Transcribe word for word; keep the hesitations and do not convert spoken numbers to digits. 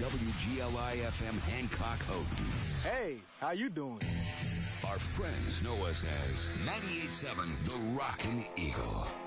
W G L I F M Hancock Houghton. Hey, how you doing? Our friends know us as ninety-eight point seven The Rockin' Eagle.